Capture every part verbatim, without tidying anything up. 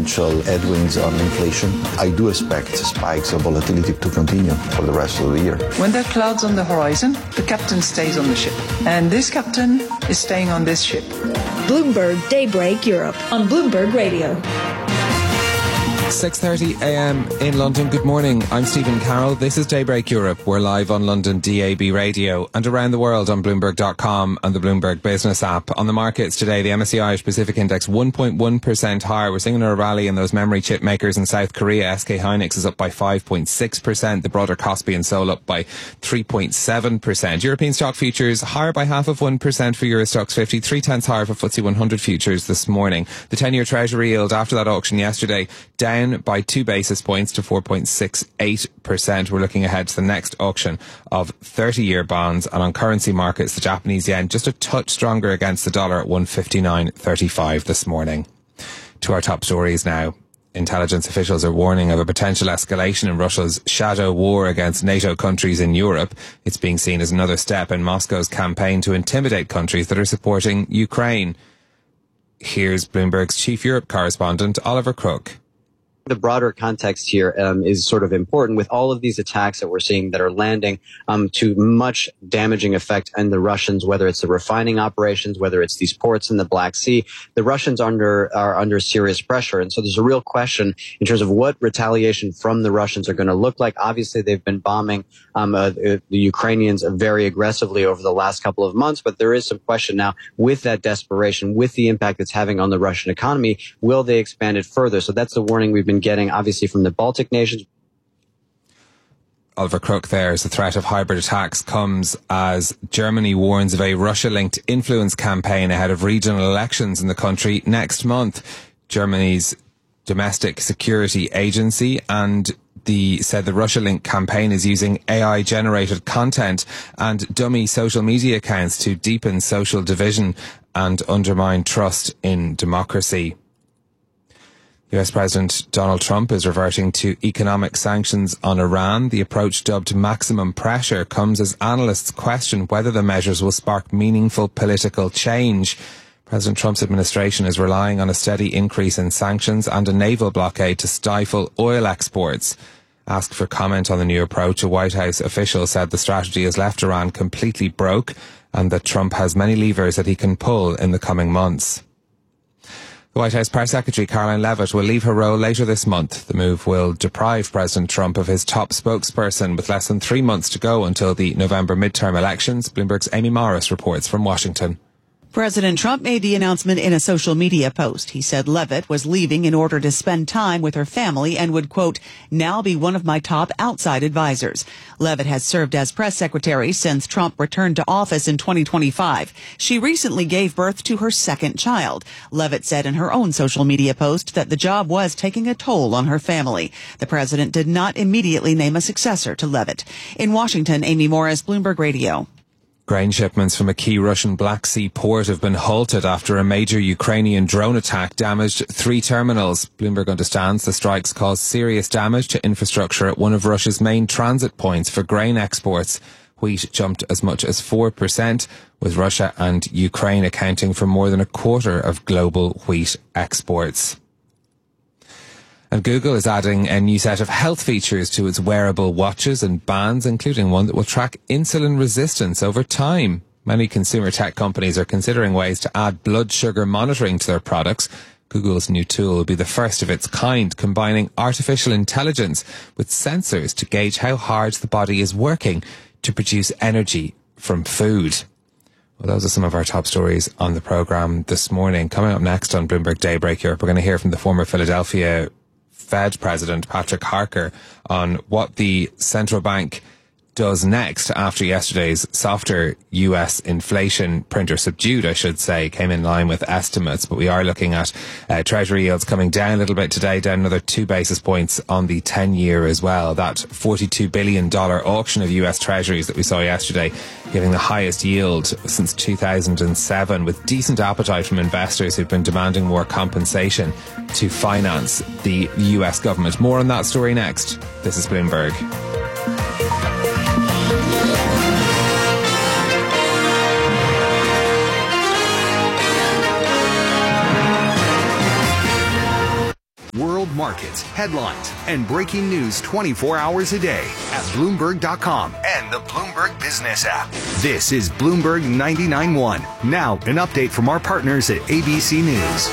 potential headwinds on inflation. I do expect spikes of volatility to continue for the rest of the year. When there are clouds on the horizon, the captain stays on the ship. And this captain is staying on this ship. Bloomberg Daybreak Europe on Bloomberg Radio. six thirty a m in London. Good morning. I'm Stephen Carroll. This is Daybreak Europe. We're live on London D A B radio and around the world on Bloomberg dot com and the Bloomberg Business app. On the markets today, the M S C I Irish Pacific Index one point one percent higher. We're seeing a rally in those memory chip makers in South Korea. S K Hynix is up by five point six percent. The broader Kospi and Seoul up by three point seven percent. European stock futures higher by half of one percent for Euro Stoxx fifty. Three tenths higher for F T S E one hundred futures this morning. The ten-year Treasury yield after that auction yesterday down by two basis points to four point six eight percent. We're looking ahead to the next auction of thirty-year bonds. And on currency markets, the Japanese yen just a touch stronger against the dollar at one fifty-nine thirty-five this morning. To our top stories now. Intelligence officials are warning of a potential escalation in Russia's shadow war against NATO countries in Europe. It's being seen as another step in Moscow's campaign to intimidate countries that are supporting Ukraine. Here's Bloomberg's chief Europe correspondent, Oliver Crook. The broader context here um, is sort of important with all of these attacks that we're seeing that are landing um, to much damaging effect on the Russians, whether it's the refining operations, whether it's these ports in the Black Sea. The Russians under are under serious pressure. And so there's a real question in terms of what retaliation from the Russians are going to look like. Obviously, they've been bombing um, uh, the Ukrainians very aggressively over the last couple of months. But there is some question now with that desperation, with the impact it's having on the Russian economy. Will they expand it further? So that's the warning we've been getting, obviously, from the Baltic nations. Oliver Crook there. As the threat of hybrid attacks comes as Germany warns of a Russia-linked influence campaign ahead of regional elections in the country next month. Germany's domestic security agency and the said the Russia-linked campaign is using A I-generated content and dummy social media accounts to deepen social division and undermine trust in democracy. U S President Donald Trump is reverting to economic sanctions on Iran. The approach, dubbed maximum pressure, comes as analysts question whether the measures will spark meaningful political change. President Trump's administration is relying on a steady increase in sanctions and a naval blockade to stifle oil exports. Asked for comment on the new approach, a White House official said the strategy has left Iran completely broke and that Trump has many levers that he can pull in the coming months. The White House Press Secretary Caroline Leavitt will leave her role later this month. The move will deprive President Trump of his top spokesperson with less than three months to go until the November midterm elections. Bloomberg's Amy Morris reports from Washington. President Trump made the announcement in a social media post. He said Leavitt was leaving in order to spend time with her family and would, quote, now be one of my top outside advisors. Leavitt has served as press secretary since Trump returned to office in twenty twenty-five. She recently gave birth to her second child. Leavitt said in her own social media post that the job was taking a toll on her family. The president did not immediately name a successor to Leavitt. In Washington, Amy Morris, Bloomberg Radio. Grain shipments from a key Russian Black Sea port have been halted after a major Ukrainian drone attack damaged three terminals. Bloomberg understands the strikes caused serious damage to infrastructure at one of Russia's main transit points for grain exports. Wheat jumped as much as four percent, with Russia and Ukraine accounting for more than a quarter of global wheat exports. And Google is adding a new set of health features to its wearable watches and bands, including one that will track insulin resistance over time. Many consumer tech companies are considering ways to add blood sugar monitoring to their products. Google's new tool will be the first of its kind, combining artificial intelligence with sensors to gauge how hard the body is working to produce energy from food. Well, those are some of our top stories on the programme this morning. Coming up next on Bloomberg Daybreak Europe, we're going to hear from the former Philadelphia Fed President Patrick Harker on what the central bank does next after yesterday's softer U S inflation printer, subdued, I should say, came in line with estimates. But we are looking at uh, Treasury yields coming down a little bit today, down another two basis points on the ten-year as well. That forty-two billion dollars auction of U S Treasuries that we saw yesterday, giving the highest yield since two thousand seven, with decent appetite from investors who've been demanding more compensation to finance the U S government. More on that story next. This is Bloomberg. World markets, headlines, and breaking news twenty-four hours a day at Bloomberg dot com and the Bloomberg Business app. This is Bloomberg ninety-nine point one. Now, an update from our partners at A B C News.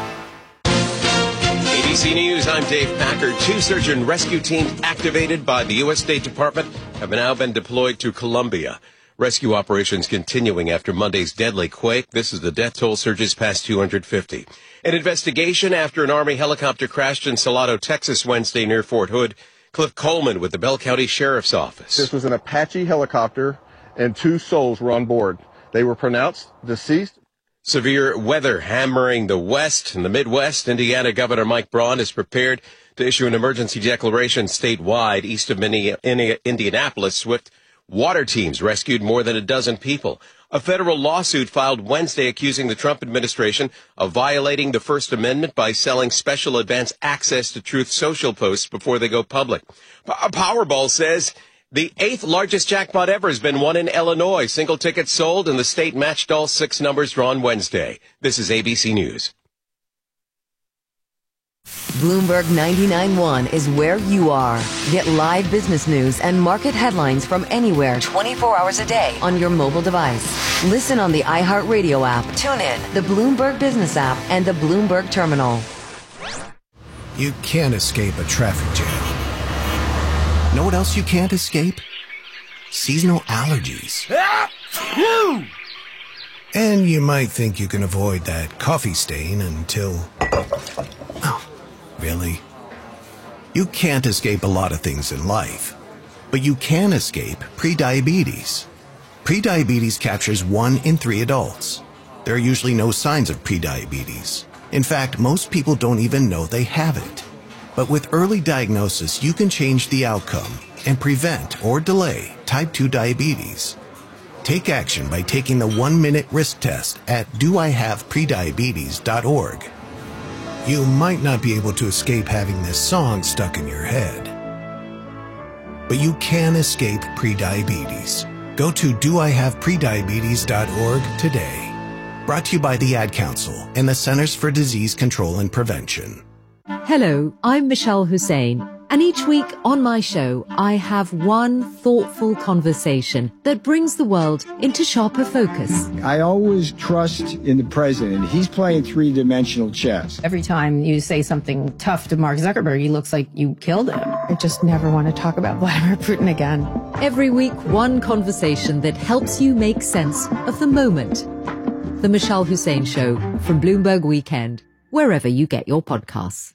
A B C News, I'm Dave Packer. Two search and rescue teams activated by the U S State Department have now been deployed to Colombia. Rescue operations continuing after Monday's deadly quake. This is the death toll surges past two hundred fifty. An investigation after an Army helicopter crashed in Salado, Texas Wednesday near Fort Hood. Cliff Coleman with the Bell County Sheriff's Office. This was an Apache helicopter and two souls were on board. They were pronounced deceased. Severe weather hammering the West and the Midwest. Indiana Governor Mike Braun is prepared to issue an emergency declaration statewide east of Indianapolis. Swift water teams rescued more than a dozen people. A federal lawsuit filed Wednesday accusing the Trump administration of violating the First Amendment by selling special advance access to Truth Social posts before they go public. Powerball says the eighth largest jackpot ever has been won in Illinois. Single tickets sold and the state matched all six numbers drawn Wednesday. This is A B C News. Bloomberg ninety-nine point one is where you are. Get live business news and market headlines from anywhere twenty-four hours a day on your mobile device. Listen on the iHeartRadio app, tune in, the Bloomberg Business app, and the Bloomberg Terminal. You can't escape a traffic jam. Know what else you can't escape? Seasonal allergies. And you might think you can avoid that coffee stain until... Oh, really? You can't escape a lot of things in life, but you can escape prediabetes. Prediabetes captures one in three adults. There are usually no signs of prediabetes. In fact, most people don't even know they have it. But with early diagnosis, you can change the outcome and prevent or delay type two diabetes. Take action by taking the one-minute risk test at do I have prediabetes dot org. You might not be able to escape having this song stuck in your head, but you can escape prediabetes. Go to do I have prediabetes dot org today. Brought to you by the Ad Council and the Centers for Disease Control and Prevention. Hello, I'm Michelle Hussein, and each week on my show, I have one thoughtful conversation that brings the world into sharper focus. I always trust in the president. He's playing three-dimensional chess. Every time you say something tough to Mark Zuckerberg, he looks like you killed him. I just never want to talk about Vladimir Putin again. Every week, one conversation that helps you make sense of the moment. The Michelle Hussein Show from Bloomberg Weekend, wherever you get your podcasts.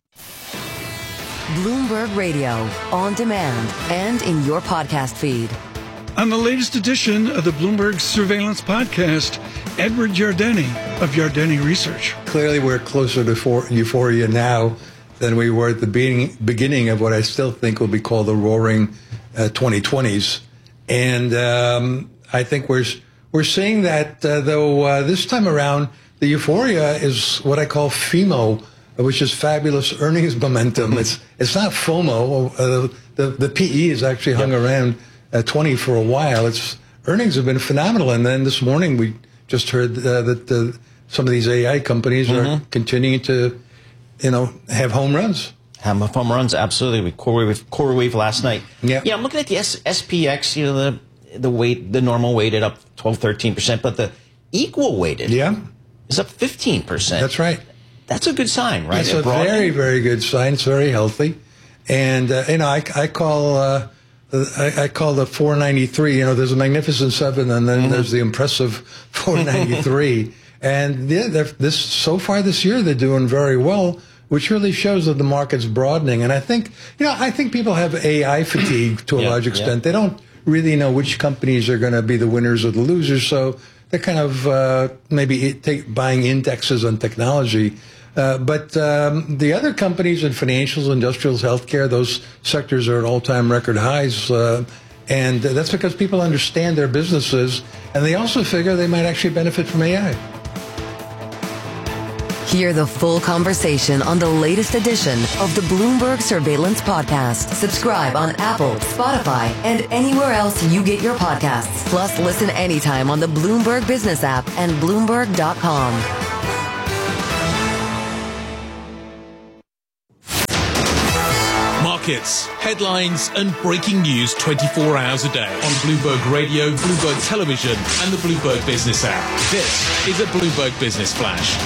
Bloomberg Radio, on demand and in your podcast feed. On the latest edition of the Bloomberg Surveillance Podcast, Edward Yardeni of Yardeni Research. Clearly, we're closer to for- euphoria now than we were at the beginning, beginning of what I still think will be called the roaring uh, twenty twenties. And um, I think we're we're seeing that, uh, though, uh, this time around, the euphoria is what I call FEMO, which is fabulous earnings momentum. Mm-hmm. It's it's not FOMO. Uh, the the P E has actually hung yep. around at twenty for a while. It's earnings have been phenomenal. And then this morning we just heard uh, that uh, some of these A I companies mm-hmm. are continuing to, you know, have home runs. Have home runs, absolutely. With CoreWeave, CoreWeave last night. Yeah, yeah. I'm looking at the S- SPX. You know, the the weight, the normal weighted up twelve, thirteen percent, but the equal weighted, yeah, is up fifteen percent. That's right. That's a good sign, right? It's a very, very good sign. It's very healthy. And, uh, you know, I, I call uh, I, I call the four ninety-three, you know, there's a magnificent seven and then mm-hmm. there's the impressive four ninety-three. And yeah, this so far this year, they're doing very well, which really shows that the market's broadening. And I think, you know, I think people have A I fatigue to a yeah, large extent. Yeah. They don't really know which companies are going to be the winners or the losers. So they're kind of uh, maybe take, buying indexes on technology. Uh, but um, the other companies in financials, industrials, healthcare, those sectors are at all-time record highs. Uh, and that's because people understand their businesses, and they also figure they might actually benefit from A I. Hear the full conversation on the latest edition of the Bloomberg Surveillance Podcast. Subscribe on Apple, Spotify, and anywhere else you get your podcasts. Plus, listen anytime on the Bloomberg Business app and Bloomberg dot com. markets, headlines and breaking news twenty-four hours a day on Bloomberg Radio, Bloomberg Television and the Bloomberg Business app. This is a Bloomberg Business Flash.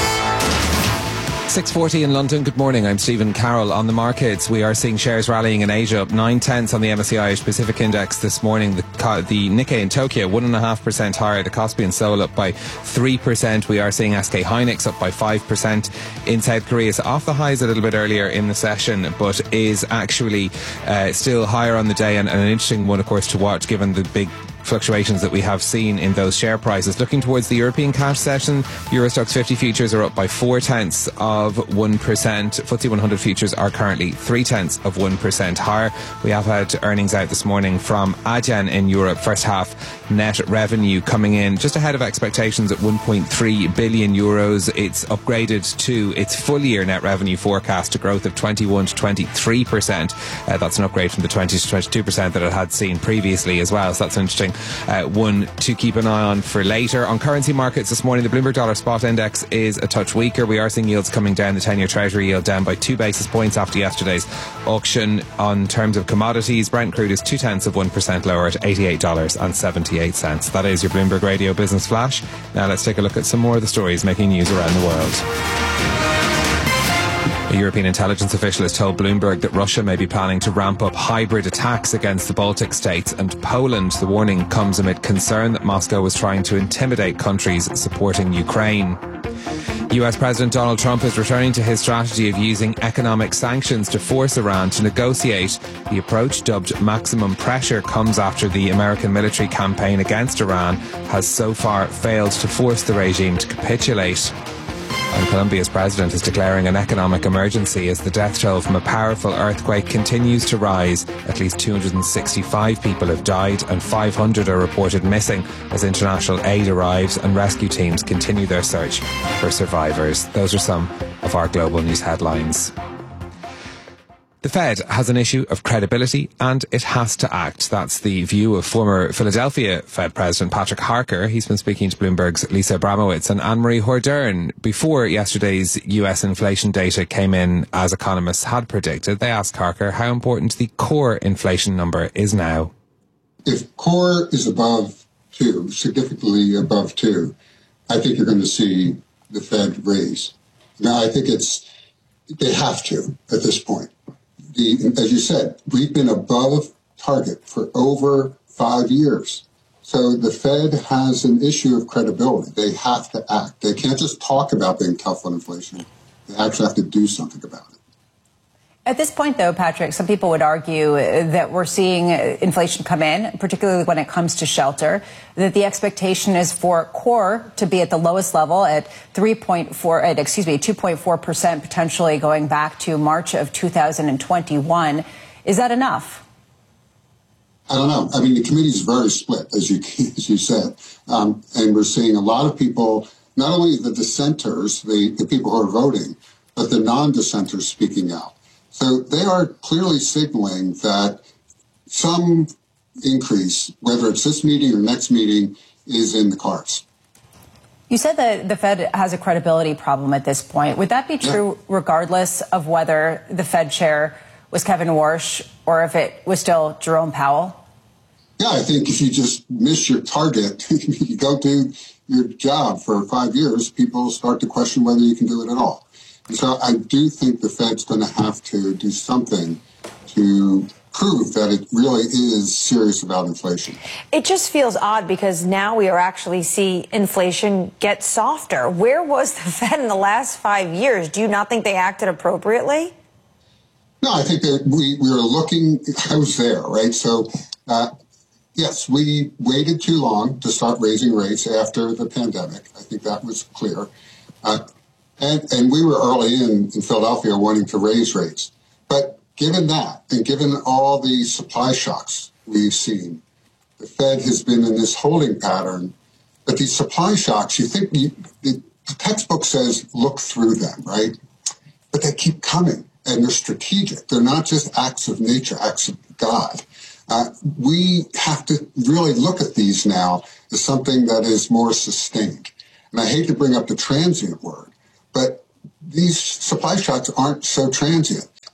six forty in London. Good morning. I'm Stephen Carroll. On the markets, we are seeing shares rallying in Asia, up nine tenths on the M S C I Asia Pacific Index this morning. The, the Nikkei in Tokyo, one and a half percent higher. The Kospi in Seoul up by three percent. We are seeing S K Hynix up by five percent. In South Korea, it's off the highs a little bit earlier in the session, but is actually uh, still higher on the day, and, and an interesting one, of course, to watch given the big fluctuations that we have seen in those share prices. Looking towards the European cash session, Euro Stoxx fifty futures are up by four tenths of one percent. F T S E one hundred futures are currently three tenths of one percent higher. We have had earnings out this morning from Adyen in Europe. First half net revenue coming in just ahead of expectations at one point three billion euros. It's upgraded to its full year net revenue forecast to growth of twenty-one to twenty-three percent. Uh, that's an upgrade from the twenty to twenty-two percent that it had seen previously as well. So that's an interesting Uh, one to keep an eye on for later. On currency markets this morning, the Bloomberg Dollar Spot Index is a touch weaker. We are seeing yields coming down. The ten-year Treasury yield down by two basis points after yesterday's auction. On terms of commodities, Brent crude is two tenths of one percent lower at eighty-eight dollars and seventy-eight cents. That is your Bloomberg Radio Business Flash. Now let's take a look at some more of the stories making news around the world. A European intelligence official has told Bloomberg that Russia may be planning to ramp up hybrid attacks against the Baltic states and Poland. The warning comes amid concern that Moscow was trying to intimidate countries supporting Ukraine. U S President Donald Trump is returning to his strategy of using economic sanctions to force Iran to negotiate. The approach, dubbed maximum pressure, comes after the American military campaign against Iran has so far failed to force the regime to capitulate. And Colombia's president is declaring an economic emergency as the death toll from a powerful earthquake continues to rise. At least two hundred sixty-five people have died and five hundred are reported missing as international aid arrives and rescue teams continue their search for survivors. Those are some of our global news headlines. The Fed has an issue of credibility and it has to act. That's the view of former Philadelphia Fed President Patrick Harker. He's been speaking to Bloomberg's Lisa Abramowitz and Anne-Marie Hordern. Before yesterday's U S inflation data came in as economists had predicted, they asked Harker how important the core inflation number is now. If core is above two, significantly above two, I think you're going to see the Fed raise. Now, I think it's, they have to at this point. The, as you said, we've been above target for over five years. So the Fed has an issue of credibility. They have to act. They can't just talk about being tough on inflation. They actually have to do something about it. At this point, though, Patrick, some people would argue that we're seeing inflation come in, particularly when it comes to shelter, that the expectation is for core to be at the lowest level at three point four, at, excuse me, two point four percent, potentially going back to March of two thousand twenty-one. Is that enough? I don't know. I mean, the committee is very split, as you as you said, um, and we're seeing a lot of people, not only the dissenters, the, the people who are voting, but the non-dissenters speaking out. So they are clearly signaling that some increase, whether it's this meeting or next meeting, is in the cards. You said that the Fed has a credibility problem at this point. Would that be true yeah. regardless of whether the Fed chair was Kevin Warsh or if it was still Jerome Powell? Yeah, I think if you just miss your target, you don't do your job for five years, people start to question whether you can do it at all. And so I do think the Fed's going to have to do something to prove that it really is serious about inflation. It just feels odd because now we are actually see inflation get softer. Where was the Fed in the last five years? Do you not think they acted appropriately? No, I think that we, we were looking, I was there, right? So, uh, yes, we waited too long to start raising rates after the pandemic. I think that was clear. Uh, And, and we were early in, in Philadelphia wanting to raise rates. But given that, and given all the supply shocks we've seen, the Fed has been in this holding pattern. But these supply shocks, you think, you, the, the textbook says look through them, right? But they keep coming, and they're strategic. They're not just acts of nature, acts of God. Uh, we have to really look at these now as something that is more sustained. And I hate to bring up the transient word, but these supply shocks aren't so transient.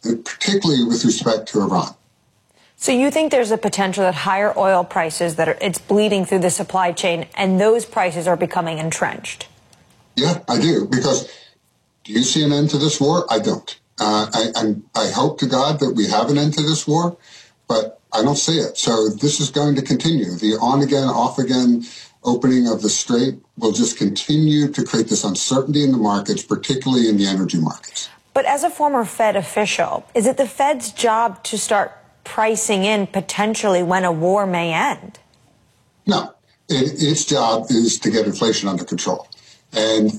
particularly with respect to Iran. So you think there's a potential that higher oil prices, that are, it's bleeding through the supply chain, and those prices are becoming entrenched? Yeah, I do. Because do you see an end to this war? I don't. Uh, I, I'm, I hope to God that we have an end to this war, but I don't see it. So this is going to continue. The on-again, off-again opening of the strait will just continue to create this uncertainty in the markets, particularly in the energy markets. But as a former Fed official, is it the Fed's job to start pricing in potentially when a war may end? No. It, its job is to get inflation under control. And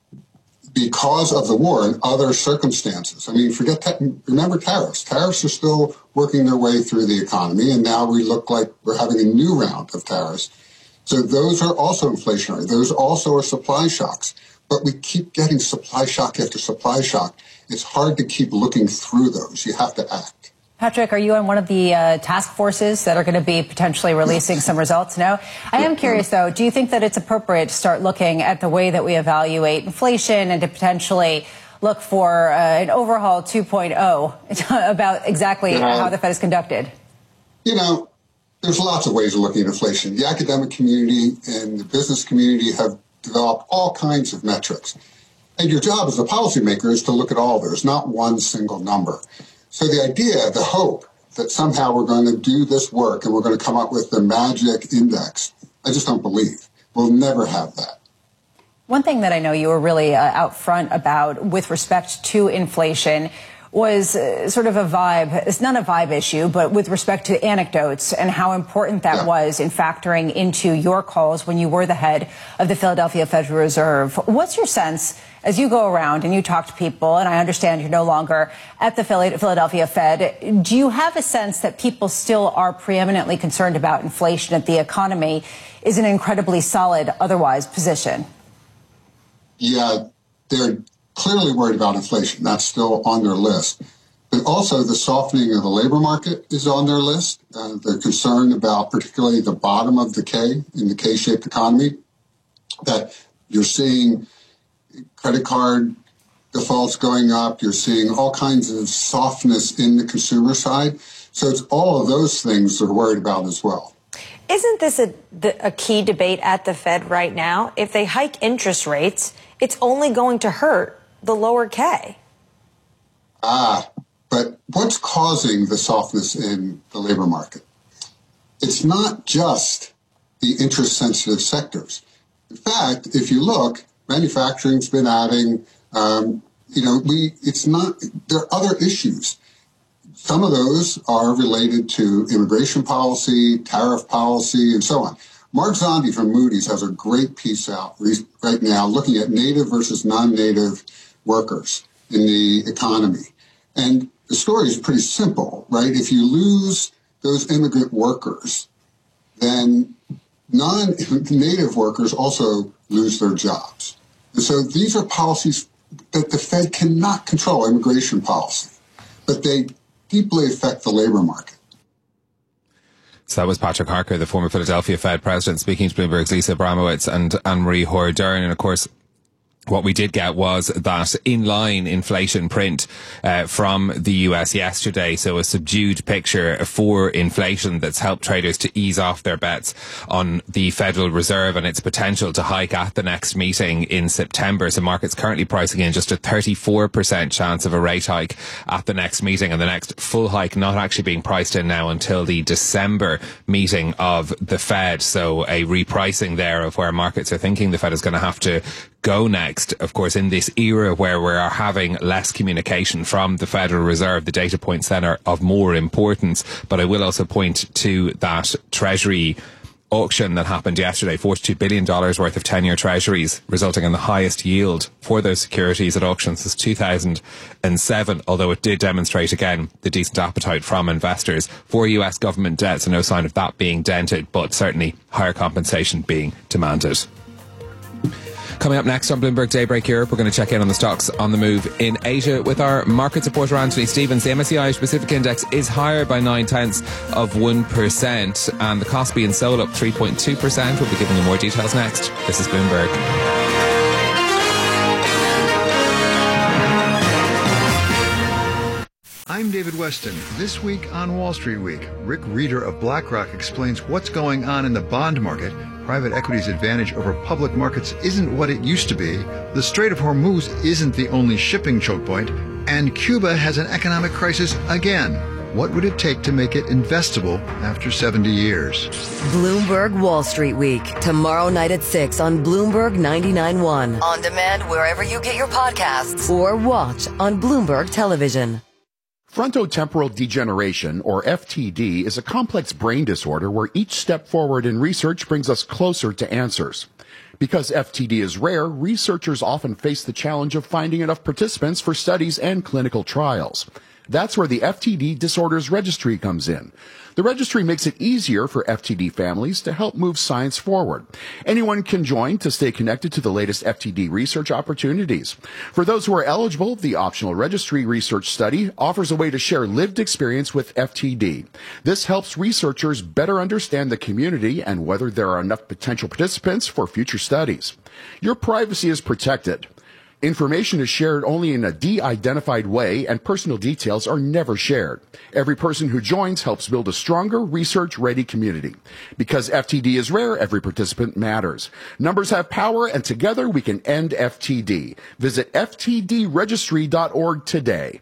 because of the war and other circumstances, I mean, forget, ta- remember tariffs. Tariffs are still working their way through the economy, and now we look like we're having a new round of tariffs. So those are also inflationary. Those also are supply shocks. But we keep getting supply shock after supply shock. It's hard to keep looking through those. You have to act. Patrick, are you on one of the uh, task forces that are going to be potentially releasing some results? No? I am curious, though, do you think that it's appropriate to start looking at the way that we evaluate inflation and to potentially look for uh, an overhaul two point oh about exactly Yeah. how the Fed is conducted? You know, there's lots of ways of looking at inflation. The academic community and the business community have developed all kinds of metrics. And your job as a policymaker is to look at all those, not one single number. So the idea, the hope that somehow we're going to do this work and we're going to come up with the magic index, I just don't believe. We'll never have that. One thing that I know you were really uh, out front about with respect to inflation was uh, sort of a vibe. It's not a vibe issue, but with respect to anecdotes and how important that yeah. was in factoring into your calls when you were the head of the Philadelphia Federal Reserve. What's your sense as you go around and you talk to people, and I understand you're no longer at the Philadelphia Fed, do you have a sense that people still are preeminently concerned about inflation, that the economy is in an incredibly solid otherwise position? Yeah, they're clearly worried about inflation. That's still on their list. But also the softening of the labor market is on their list. Uh, they're concerned about particularly the bottom of the K in the K-shaped economy, that you're seeing credit card defaults going up. You're seeing all kinds of softness in the consumer side. So it's all of those things they're worried about as well. Isn't this a, the, a key debate at the Fed right now? If they hike interest rates, it's only going to hurt the lower K. Ah, but what's causing the softness in the labor market? It's not just the interest-sensitive sectors. In fact, if you look, manufacturing's been adding, um, you know, we, it's not, there are other issues. Some of those are related to immigration policy, tariff policy, and so on. Mark Zondi from Moody's has a great piece out right now looking at native versus non-native workers in the economy. And the story is pretty simple, right? If you lose those immigrant workers, then non-native workers also lose their jobs. And so these are policies that the Fed cannot control, immigration policy, but they deeply affect the labor market. So that was Patrick Harker, the former Philadelphia Fed president, speaking to Bloomberg's Lisa Abramowitz and Anne-Marie Hordern. And of course, what we did get was that in-line inflation print uh, from the U S yesterday. So a subdued picture for inflation that's helped traders to ease off their bets on the Federal Reserve and its potential to hike at the next meeting in September. So markets currently pricing in just a thirty-four percent chance of a rate hike at the next meeting, and the next full hike not actually being priced in now until the December meeting of the Fed. So a repricing there of where markets are thinking the Fed is going to have to go next. Of course, in this era where we are having less communication from the Federal Reserve, the data points then are of more importance. But I will also point to that Treasury auction that happened yesterday, forty-two billion dollars worth of ten-year treasuries, resulting in the highest yield for those securities at auction since two thousand seven, although it did demonstrate again the decent appetite from investors for U S government debt, so no sign of that being dented, but certainly higher compensation being demanded. Coming up next on Bloomberg Daybreak Europe, we're going to check in on the stocks on the move in Asia with our market reporter Anthony Stevens. The M S C I Asia Pacific Index is higher by nine tenths of one percent, and the Kospi and Seoul up three point two percent. We'll be giving you more details next. This is Bloomberg. I'm David Weston. This week on Wall Street Week, Rick Reeder of BlackRock explains what's going on in the bond market. Private equity's advantage over public markets isn't what it used to be. The Strait of Hormuz isn't the only shipping choke point. And Cuba has an economic crisis again. What would it take to make it investable after seventy years? Bloomberg Wall Street Week, tomorrow night at six on Bloomberg ninety-nine point one. On demand wherever you get your podcasts or watch on Bloomberg Television. Frontotemporal degeneration, or F T D, is a complex brain disorder where each step forward in research brings us closer to answers. Because F T D is rare, researchers often face the challenge of finding enough participants for studies and clinical trials. That's where the F T D Disorders Registry comes in. The registry makes it easier for F T D families to help move science forward. Anyone can join to stay connected to the latest F T D research opportunities. For those who are eligible, the optional registry research study offers a way to share lived experience with F T D. This helps researchers better understand the community and whether there are enough potential participants for future studies. Your privacy is protected. Information is shared only in a de-identified way, and personal details are never shared. Every person who joins helps build a stronger, research-ready community. Because F T D is rare, every participant matters. Numbers have power, and together we can end F T D. Visit F T D registry dot org today.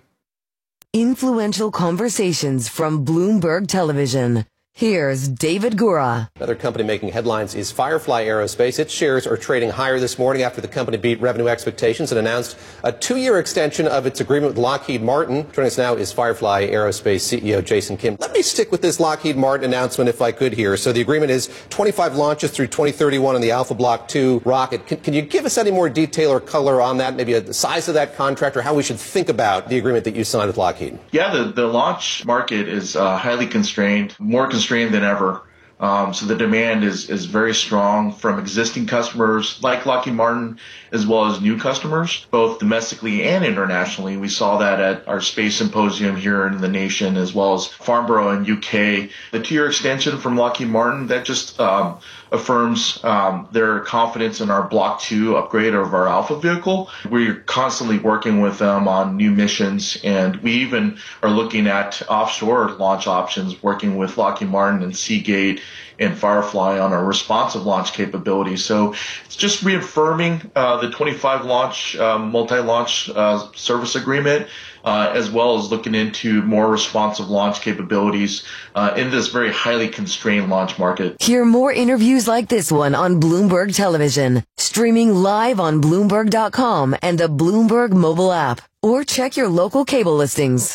Influential conversations from Bloomberg Television. Here's David Gura. Another company making headlines is Firefly Aerospace. Its shares are trading higher this morning after the company beat revenue expectations and announced a two-year extension of its agreement with Lockheed Martin. Joining us now is Firefly Aerospace C E O Jason Kim. Let me stick with this Lockheed Martin announcement if I could here. So the agreement is twenty-five launches through twenty thirty-one on the Alpha Block two rocket. Can, can you give us any more detail or color on that, maybe the size of that contract or how we should think about the agreement that you signed with Lockheed? Yeah, the, the launch market is uh, highly constrained, more constrained constrained than ever. Um, so the demand is, is very strong from existing customers like Lockheed Martin, as well as new customers, both domestically and internationally. We saw that at our space symposium here in the nation, as well as Farnborough in U K. The two-year extension from Lockheed Martin, that just um, affirms um, their confidence in our Block two upgrade of our Alpha vehicle. We're constantly working with them on new missions, and we even are looking at offshore launch options, working with Lockheed Martin and Seagate and Firefly on our responsive launch capability. So it's just reaffirming uh, the twenty-five launch, uh, multi-launch uh, service agreement, uh, as well as looking into more responsive launch capabilities uh, in this very highly constrained launch market. Hear more interviews like this one on Bloomberg Television, streaming live on Bloomberg dot com and the Bloomberg mobile app, or check your local cable listings.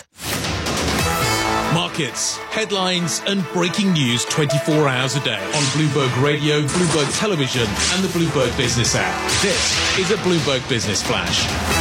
Markets, headlines and breaking news twenty-four hours a day on Bloomberg Radio, Bloomberg Television and the Bloomberg Business app. This is a Bloomberg Business Flash.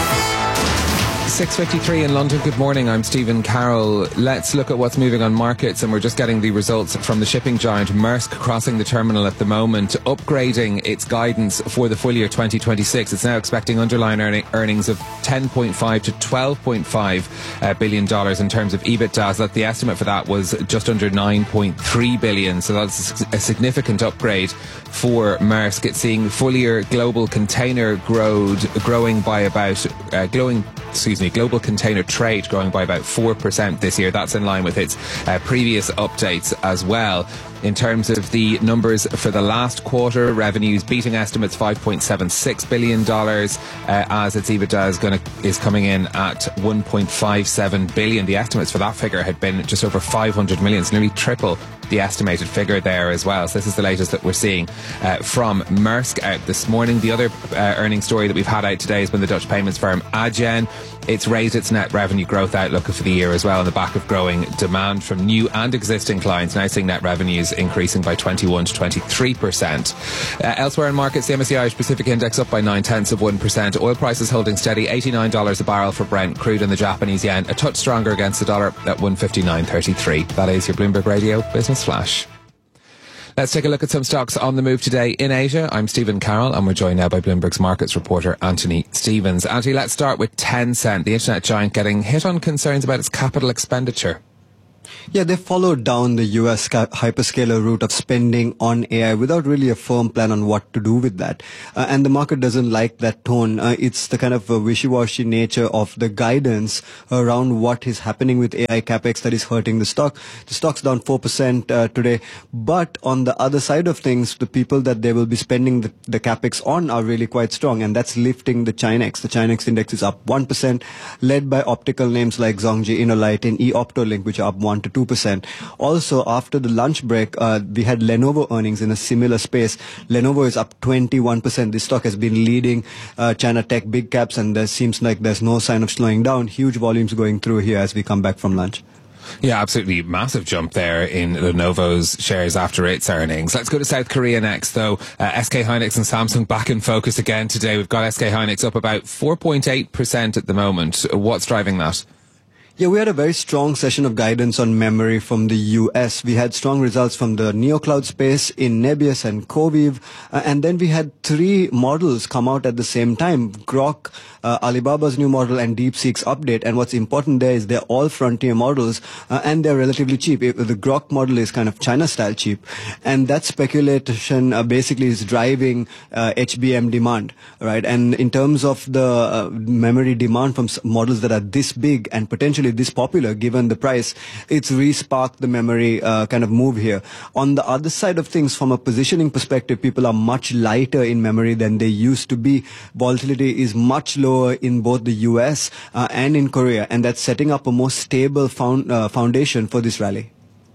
six fifty-three in London. Good morning. I'm Stephen Carroll. Let's look at what's moving on markets, and we're just getting the results from the shipping giant Maersk crossing the terminal at the moment, upgrading its guidance for the full year twenty twenty-six. It's now expecting underlying earning, earnings of ten point five to twelve point five uh, billion dollars in terms of EBITDA. So that the estimate for that was just under nine point three billion. So that's a significant upgrade for Maersk. It's seeing full year global container growth growing by about uh, glowing. Excuse me, global container trade growing by about four percent this year. That's in line with its uh, previous updates as well. In terms of the numbers for the last quarter, revenues beating estimates five point seven six billion dollars uh, as its EBITDA is, gonna, is coming in at one point five seven billion dollars. The estimates for that figure had been just over five hundred million dollars, so nearly triple the estimated figure there as well. So this is the latest that we're seeing uh, from Maersk out this morning. The other uh, earnings story that we've had out today has been the Dutch payments firm Adyen. It's raised its net revenue growth outlook for the year as well on the back of growing demand from new and existing clients, now seeing net revenues increasing by twenty-one to twenty-three percent. Uh, elsewhere in markets, the M S C I Irish Pacific Index up by nine tenths of one percent. Oil prices holding steady, eighty-nine dollars a barrel for Brent crude, and the Japanese yen a touch stronger against the dollar at one fifty-nine thirty-three. That is your Bloomberg Radio Business Flash. Let's take a look at some stocks on the move today in Asia. I'm Stephen Carroll, and we're joined now by Bloomberg's markets reporter Anthony Stevens. Anthony, let's start with Tencent, the internet giant getting hit on concerns about its capital expenditure. Yeah, they followed down the U S hyperscaler route of spending on A I without really a firm plan on what to do with that. Uh, and the market doesn't like that tone. Uh, it's the kind of uh, wishy-washy nature of the guidance around what is happening with A I capex that is hurting the stock. The stock's down four percent uh, today. But on the other side of things, the people that they will be spending the, the capex on are really quite strong. And that's lifting the Chinex. The Chinex index is up one percent, led by optical names like Zhongji, Innolight, and eOptolink, which are up one to two percent. Also, after the lunch break, uh, we had Lenovo earnings in a similar space. Lenovo is up twenty-one percent. This stock has been leading uh, China tech big caps, and there seems like there's no sign of slowing down. Huge volumes going through here as we come back from lunch. Yeah, absolutely massive jump there in Lenovo's shares after its earnings. Let's go to South Korea next, though. Uh, S K Hynix and Samsung back in focus again today. We've got S K Hynix up about four point eight percent at the moment. What's driving that? Yeah, we had a very strong session of guidance on memory from the U S. We had strong results from the NeoCloud space in Nebius and Coviv. Uh, and then we had three models come out at the same time. Grok, uh, Alibaba's new model, and DeepSeek's update. And what's important there is they're all frontier models, uh, and they're relatively cheap. It, the Grok model is kind of China-style cheap. And that speculation uh, basically is driving uh, H B M demand, right? And in terms of the uh, memory demand from models that are this big and potentially this popular given the price, it's re-sparked the memory uh, kind of move here. On the other side of things, from a positioning perspective, people are much lighter in memory than they used to be. Volatility is much lower in both the U S uh, and in Korea, and that's setting up a more stable found, uh, foundation for this rally.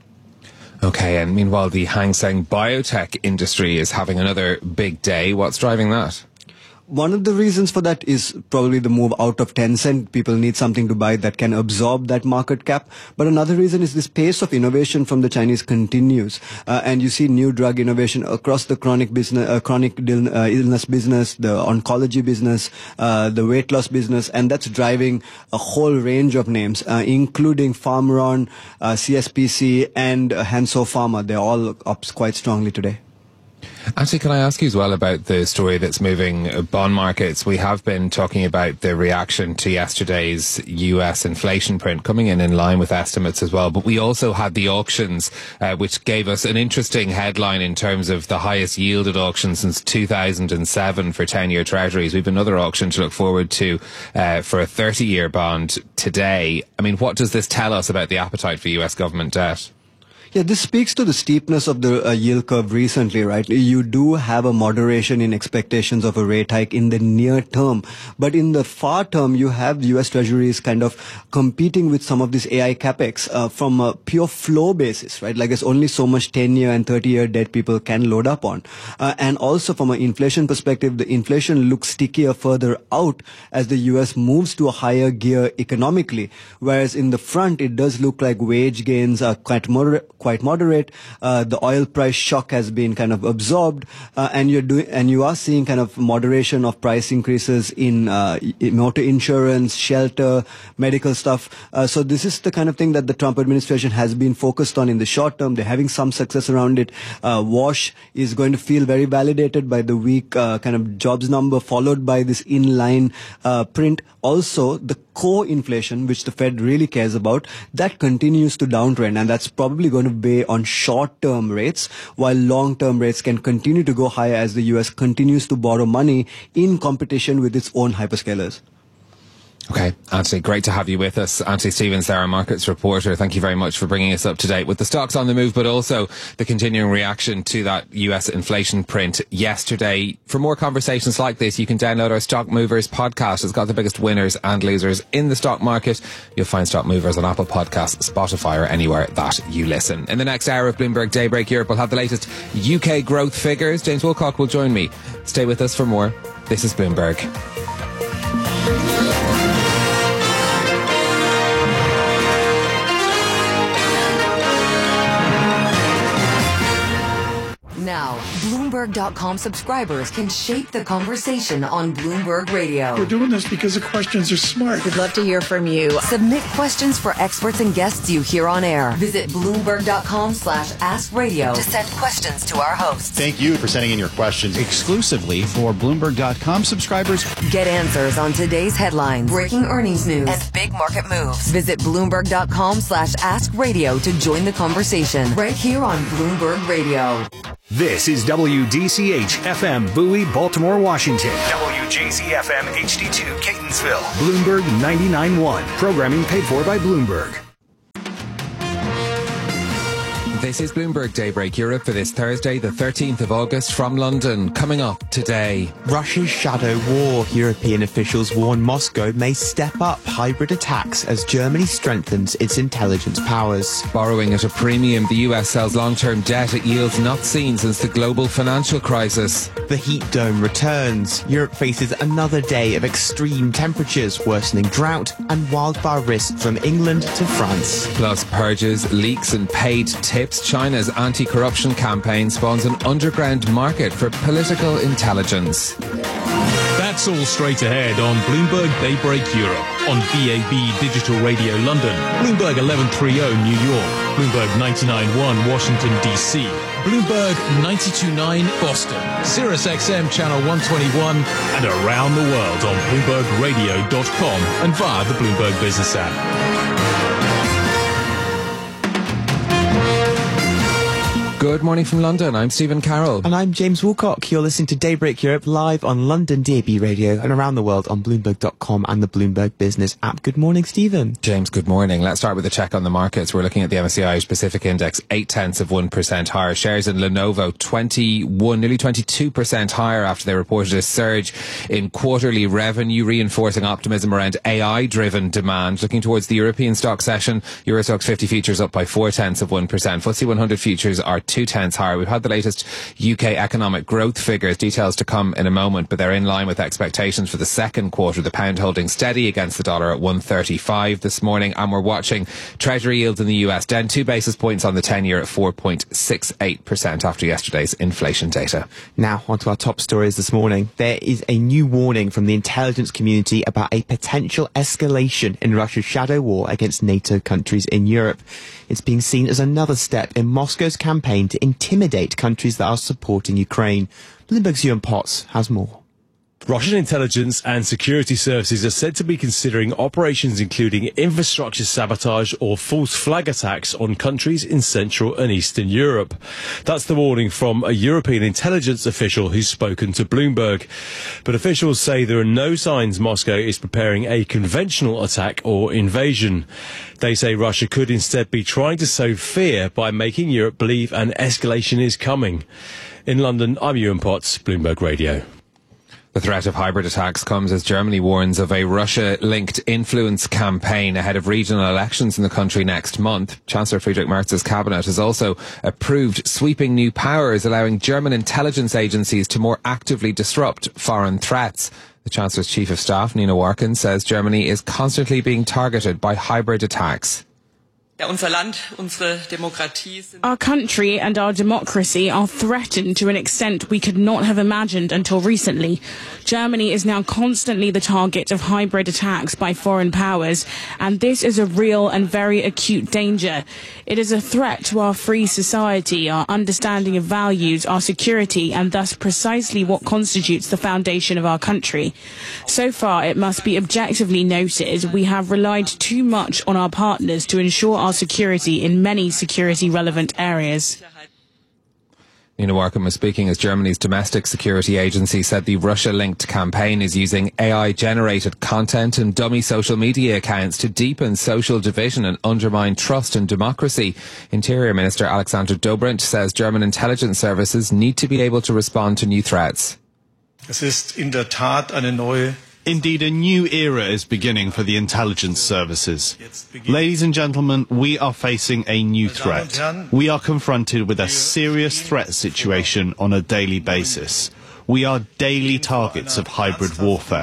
Okay, and meanwhile the Hang Seng biotech industry is having another big day. What's driving that? One of the reasons for that is probably the move out of Tencent. People need something to buy that can absorb that market cap. But another reason is this pace of innovation from the Chinese continues. Uh, and you see new drug innovation across the chronic business, uh, chronic uh, illness business, the oncology business, uh, the weight loss business. And that's driving a whole range of names, uh, including Pharmaron, uh, C S P C, and uh, Hansoh Pharma. They're all up quite strongly today. Actually, can I ask you as well about the story that's moving bond markets? We have been talking about the reaction to yesterday's U S inflation print coming in in line with estimates as well. But we also had the auctions, uh, which gave us an interesting headline in terms of the highest yielded auction since two thousand seven for ten-year treasuries. We've another auction to look forward to uh, for a thirty-year bond today. I mean, what does this tell us about the appetite for U S government debt? Yeah, this speaks to the steepness of the uh, yield curve recently, right? You do have a moderation in expectations of a rate hike in the near term. But in the far term, you have U S Treasuries kind of competing with some of this A I capex uh, from a pure flow basis, right? Like there's only so much ten-year and thirty-year debt people can load up on. Uh, and also from an inflation perspective, the inflation looks stickier further out as the U S moves to a higher gear economically. Whereas in the front, it does look like wage gains are quite moderate. quite moderate. Uh, the oil price shock has been kind of absorbed, uh, and you're doing, and you are seeing kind of moderation of price increases in, uh, in motor insurance, shelter, medical stuff. Uh, so this is the kind of thing that the Trump administration has been focused on in the short term. They're having some success around it. Uh, Wash is going to feel very validated by the weak uh, kind of jobs number, followed by this inline uh, print. Also, the core inflation, which the Fed really cares about, that continues to downtrend, and that's probably going to weigh on short-term rates, while long-term rates can continue to go higher as the U S continues to borrow money in competition with its own hyperscalers. Okay, Anthony, great to have you with us. Anthony Stevens, our markets reporter. Thank you very much for bringing us up to date with the stocks on the move, but also the continuing reaction to that U S inflation print yesterday. For more conversations like this, you can download our Stock Movers podcast. It's got the biggest winners and losers in the stock market. You'll find Stock Movers on Apple Podcasts, Spotify, or anywhere that you listen. In the next hour of Bloomberg Daybreak Europe, we'll have the latest U K growth figures. James Wilcock will join me. Stay with us for more. This is Bloomberg. Now, Bloomberg Bloomberg dot com subscribers can shape the conversation on Bloomberg Radio. We're doing this because the questions are smart. We'd love to hear from you. Submit questions for experts and guests you hear on air. Visit Bloomberg dot com slash ask radio to send questions to our hosts. Thank you for sending in your questions exclusively for Bloomberg dot com subscribers. Get answers on today's headlines, breaking earnings news, and big market moves. Visit Bloomberg dot com slash ask radio to join the conversation right here on Bloomberg Radio. This is W D C H F M Bowie, Baltimore, Washington. W J Z F M H D two, Catonsville. Bloomberg ninety-nine point one. Programming paid for by Bloomberg. This is Bloomberg Daybreak Europe for this Thursday, the thirteenth of August, from London. Coming up today, Russia's shadow war. European officials warn Moscow may step up hybrid attacks as Germany strengthens its intelligence powers. Borrowing at a premium, the U S sells long-term debt at yields not seen since the global financial crisis. The heat dome returns. Europe faces another day of extreme temperatures, worsening drought and wildfire risk from England to France. Plus purges, leaks and paid tips. China's anti-corruption campaign spawns an underground market for political intelligence. That's all straight ahead on Bloomberg Daybreak Europe, on B A B Digital Radio London, Bloomberg eleven thirty New York, Bloomberg ninety-nine point one Washington, D C, Bloomberg ninety-two point nine Boston, Sirius X M Channel one twenty-one, and around the world on Bloomberg Radio dot com and via the Bloomberg Business app. Good morning from London. I'm Stephen Carroll. And I'm James Woolcock. You're listening to Daybreak Europe live on London D A B Radio and around the world on Bloomberg dot com and the Bloomberg Business app. Good morning, Stephen. James, good morning. Let's start with a check on the markets. We're looking at the M S C I Irish Pacific Index, eight tenths of one percent higher. Shares in Lenovo, twenty-one, nearly twenty-two percent higher after they reported a surge in quarterly revenue, reinforcing optimism around A I-driven demand. Looking towards the European stock session, Euro Stoxx fifty futures up by four tenths of one percent. F T S E one hundred futures are two tenths higher. We've had the latest U K economic growth figures, details to come in a moment, but they're in line with expectations for the second quarter. The pound holding steady against the dollar at one thirty-five this morning, and we're watching Treasury yields in the U S down two basis points on the ten-year at four point six eight percent after yesterday's inflation data. Now, onto our top stories this morning. There is a new warning from the intelligence community about a potential escalation in Russia's shadow war against NATO countries in Europe. It's being seen as another step in Moscow's campaign to intimidate countries that are supporting Ukraine. Bloomberg's Ewan Potts has more. Russian intelligence and security services are said to be considering operations including infrastructure sabotage or false flag attacks on countries in Central and Eastern Europe. That's the warning from a European intelligence official who's spoken to Bloomberg. But officials say there are no signs Moscow is preparing a conventional attack or invasion. They say Russia could instead be trying to sow fear by making Europe believe an escalation is coming. In London, I'm Ewan Potts, Bloomberg Radio. The threat of hybrid attacks comes as Germany warns of a Russia-linked influence campaign ahead of regional elections in the country next month. Chancellor Friedrich Merz's cabinet has also approved sweeping new powers allowing German intelligence agencies to more actively disrupt foreign threats. The Chancellor's Chief of Staff, Nina Warken, says Germany is constantly being targeted by hybrid attacks. Our country and our democracy are threatened to an extent we could not have imagined until recently. Germany is now constantly the target of hybrid attacks by foreign powers, and this is a real and very acute danger. It is a threat to our free society, our understanding of values, our security, and thus precisely what constitutes the foundation of our country. So far, it must be objectively noted, we have relied too much on our partners to ensure our security in many security-relevant areas. Nina Warken was speaking as Germany's domestic security agency said the Russia-linked campaign is using A I-generated content and dummy social media accounts to deepen social division and undermine trust and democracy. Interior Minister Alexander Dobrindt says German intelligence services need to be able to respond to new threats. Es ist in der Tat eine neue Indeed, a new era is beginning for the intelligence services. Ladies and gentlemen, we are facing a new threat. We are confronted with a serious threat situation on a daily basis. We are daily targets of hybrid warfare.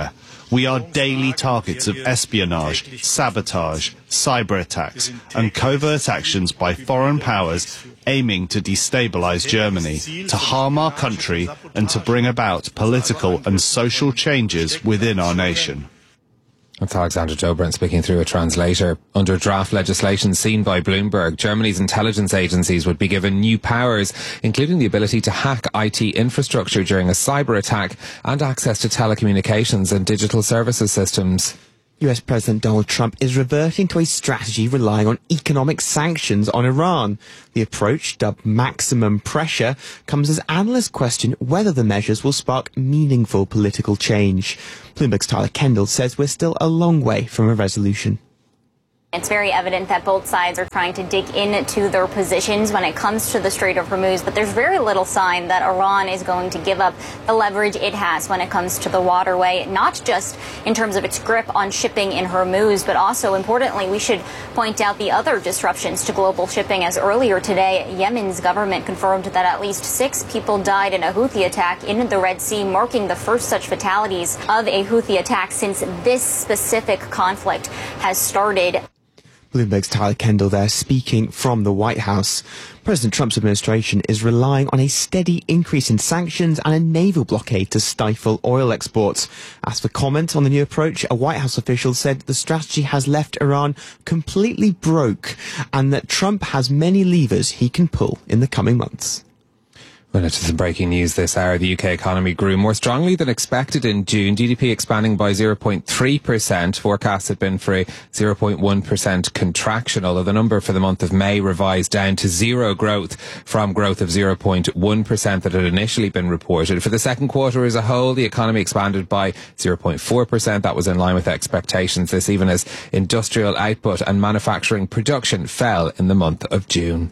We are daily targets of espionage, sabotage, cyber attacks, and covert actions by foreign powers aiming to destabilize Germany, to harm our country, and to bring about political and social changes within our nation. That's Alexander Dobrindt speaking through a translator. Under draft legislation seen by Bloomberg, Germany's intelligence agencies would be given new powers, including the ability to hack I T infrastructure during a cyber attack and access to telecommunications and digital services systems. U S President Donald Trump is reverting to a strategy relying on economic sanctions on Iran. The approach, dubbed maximum pressure, comes as analysts question whether the measures will spark meaningful political change. Bloomberg's Tyler Kendall says we're still a long way from a resolution. It's very evident that both sides are trying to dig into their positions when it comes to the Strait of Hormuz, but there's very little sign that Iran is going to give up the leverage it has when it comes to the waterway, not just in terms of its grip on shipping in Hormuz, but also, importantly, we should point out the other disruptions to global shipping, as earlier today, Yemen's government confirmed that at least six people died in a Houthi attack in the Red Sea, marking the first such fatalities of a Houthi attack since this specific conflict has started. Bloomberg's Tyler Kendall there speaking from the White House. President Trump's administration is relying on a steady increase in sanctions and a naval blockade to stifle oil exports. As for comment on the new approach, a White House official said the strategy has left Iran completely broke and that Trump has many levers he can pull in the coming months. Well, into some breaking news this hour. The U K economy grew more strongly than expected in June. G D P expanding by zero point three percent. Forecasts had been for a zero point one percent contraction, although the number for the month of May revised down to zero growth from growth of zero point one percent that had initially been reported. For the second quarter as a whole, the economy expanded by zero point four percent. That was in line with expectations. This even as industrial output and manufacturing production fell in the month of June.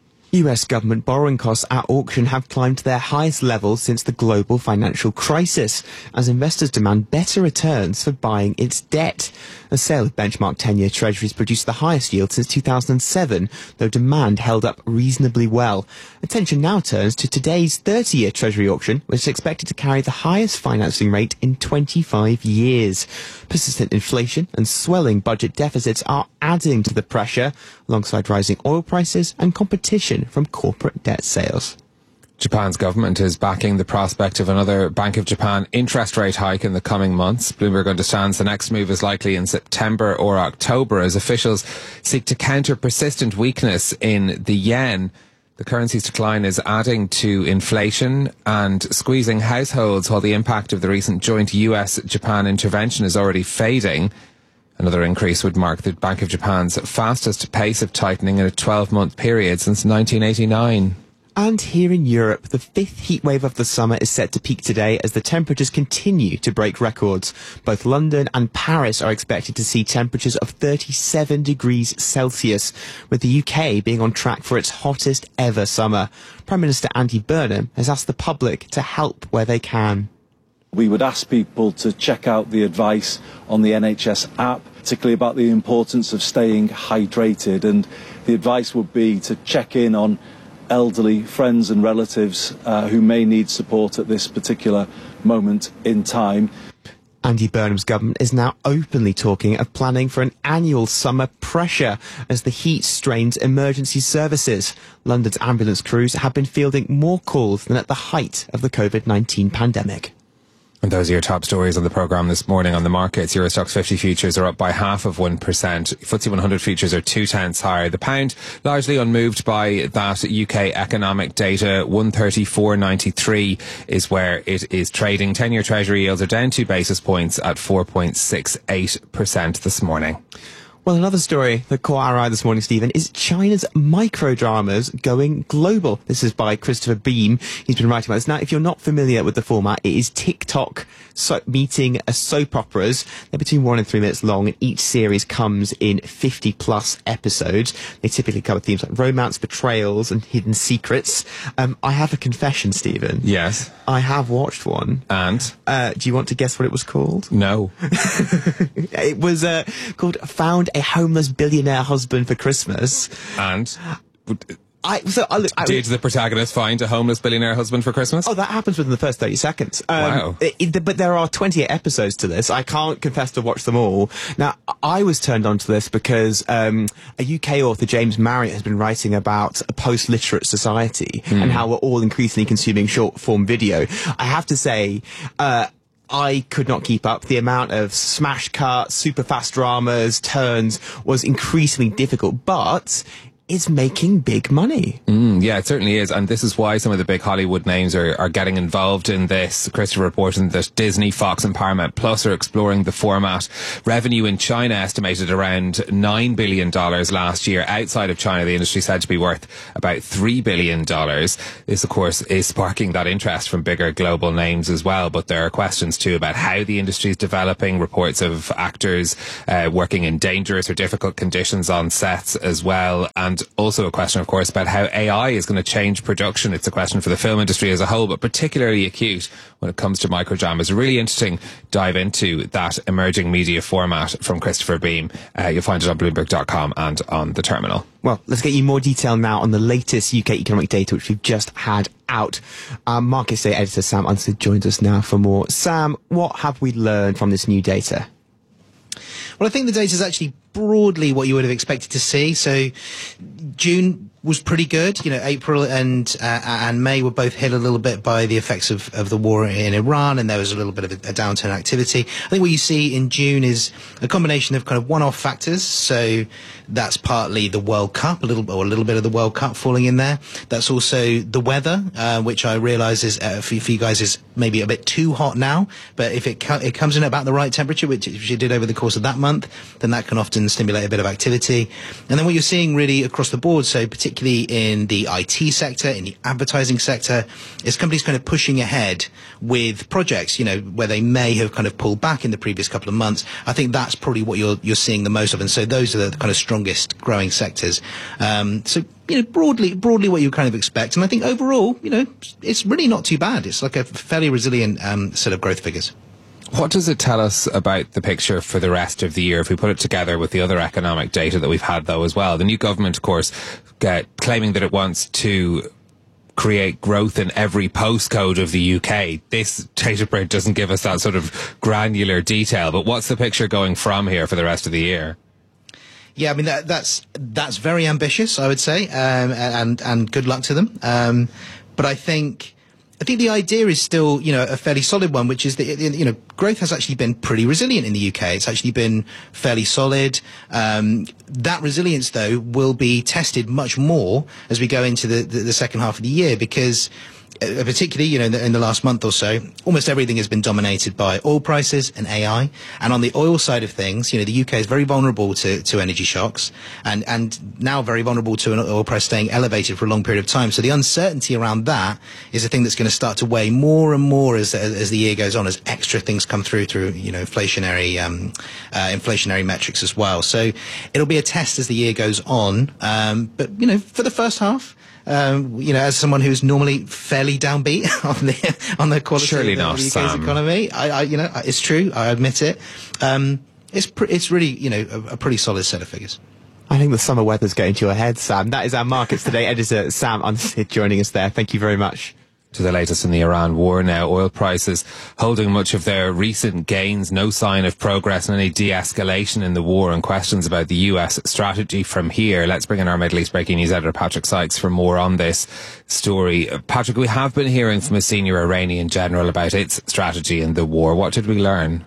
U S government borrowing costs at auction have climbed to their highest level since the global financial crisis, as investors demand better returns for buying its debt. A sale of benchmark ten-year treasuries produced the highest yield since two thousand seven, though demand held up reasonably well. Attention now turns to today's thirty-year treasury auction, which is expected to carry the highest financing rate in twenty-five years. Persistent inflation and swelling budget deficits are adding to the pressure, alongside rising oil prices and competition from corporate debt sales. Japan's government is backing the prospect of another Bank of Japan interest rate hike in the coming months. Bloomberg understands the next move is likely in September or October as officials seek to counter persistent weakness in the yen. The currency's decline is adding to inflation and squeezing households, while the impact of the recent joint U S Japan intervention is already fading. Another increase would mark the Bank of Japan's fastest pace of tightening in a twelve-month period since nineteen eighty-nine. And here in Europe, the fifth heatwave of the summer is set to peak today as the temperatures continue to break records. Both London and Paris are expected to see temperatures of thirty-seven degrees Celsius, with the U K being on track for its hottest ever summer. Prime Minister Andy Burnham has asked the public to help where they can. We would ask people to check out the advice on the N H S app, particularly about the importance of staying hydrated, and the advice would be to check in on elderly friends and relatives uh, who may need support at this particular moment in time. Andy Burnham's government is now openly talking of planning for an annual summer pressure as the heat strains emergency services. London's ambulance crews have been fielding more calls than at the height of the COVID nineteen pandemic. And those are your top stories on the programme this morning on the markets. Eurostoxx fifty futures are up by half of one percent. F T S E one hundred futures are two tenths higher. The pound largely unmoved by that U K economic data. one thirty-four ninety-three is where it is trading. ten-year treasury yields are down two basis points at four point six eight percent this morning. Well, another story that caught our eye this morning, Stephen, is China's microdramas going global. This is by Christopher Beam. He's been writing about this. Now, if you're not familiar with the format, it is TikTok so- meeting a soap operas. They're between one and three minutes long, and each series comes in fifty plus episodes. They typically cover themes like romance, betrayals, and hidden secrets. Um, I have a confession, Stephen. Yes. I have watched one. And? Uh, do you want to guess what it was called? No. It was uh, called Found a Homeless Billionaire Husband for Christmas. And I, so I, look, I, Did the protagonist find a homeless billionaire husband for Christmas? Oh, that happens within the first thirty seconds. Um, wow. It, it, but there are twenty-eight episodes to this. I can't confess to watch them all. Now, I was turned on to this because um, a U K author, James Marriott, has been writing about a post-literate society mm. and how we're all increasingly consuming short-form video. I have to say... Uh, I could not keep up. The amount of smash cuts, super fast dramas, turns was increasingly difficult, but it's making big money. Mm, yeah, it certainly is. And this is why some of the big Hollywood names are, are getting involved in this. Christopher reporting that Disney, Fox and Paramount Plus are exploring the format. Revenue in China estimated around nine billion dollars last year. Outside of China, the industry said to be worth about three billion dollars. This, of course, is sparking that interest from bigger global names as well. But there are questions too about how the industry is developing. Reports of actors uh, working in dangerous or difficult conditions on sets as well. And also a question, of course, about how A I is going to change production. It's a question for the film industry as a whole, but particularly acute when it comes to microjam. It's a really interesting dive into that emerging media format from Christopher Beam. Uh, you'll find it on Bloomberg dot com and on the terminal. Well, let's get you more detail now on the latest U K economic data, which we've just had out. Our Markets Day editor, Sam Unstead, joins us now for more. Sam, what have we learned from this new data? Well, I think the data is actually broadly what you would have expected to see. So June was pretty good. You know, April and uh, and May were both hit a little bit by the effects of, of the war in Iran, and there was a little bit of a, a downturn in activity. I think what you see in June is a combination of kind of one-off factors. So that's partly the World Cup, a little or a little bit of the World Cup falling in there. That's also the weather, uh, which I realise is uh, for, for you guys is maybe a bit too hot now. But if it co- it comes in at about the right temperature, which it did over the course of that month, then that can often stimulate a bit of activity. And then what you're seeing really across the board, so particularly in the I T sector, in the advertising sector, is companies kind of pushing ahead with projects, you know, where they may have kind of pulled back in the previous couple of months. I think that's probably what you're you're seeing the most of. And so those are the kind of strongest growing sectors. Um, so, you know, broadly, broadly what you kind of expect. And I think overall, you know, it's really not too bad. It's like a fairly resilient um, set of growth figures. What does it tell us about the picture for the rest of the year if we put it together with the other economic data that we've had, though, as well? The new government, of course, uh, claiming that it wants to create growth in every postcode of the U K. This data print doesn't give us that sort of granular detail, but what's the picture going from here for the rest of the year? Yeah, I mean, that, that's that's very ambitious, I would say, um, and, and good luck to them. Um, but I think... I think the idea is still, you know, a fairly solid one, which is that, you know, growth has actually been pretty resilient in the U K. It's actually been fairly solid. Um, that resilience, though, will be tested much more as we go into the, the, the second half of the year, because uh, particularly, you know, in the, in the last month or so, almost everything has been dominated by oil prices and A I. And on the oil side of things, you know, the U K is very vulnerable to, to energy shocks, and, and now very vulnerable to an oil price staying elevated for a long period of time. So the uncertainty around that is a thing that's going to start to weigh more and more as, as, as the year goes on, as extra things come through, through, you know, inflationary, um, uh, inflationary metrics as well. So it'll be a test as the year goes on. Um, but, you know, for the first half, Um, you know, as someone who's normally fairly downbeat on the on the quality Surely of the, not, the U K's Sam. economy, I, I, you know, it's true. I admit it. Um, it's pre- it's really, you know, a, a pretty solid set of figures. I think the summer weather's getting to your head, Sam. That is our Markets Today editor, Sam Unstead, joining us there. Thank you very much. To the latest in the Iran war now. Oil prices holding much of their recent gains. No sign of progress and any de-escalation in the war, and questions about the U S strategy from here. Let's bring in our Middle East breaking news editor, Patrick Sykes, for more on this story. Patrick, we have been hearing from a senior Iranian general about its strategy in the war. What did we learn?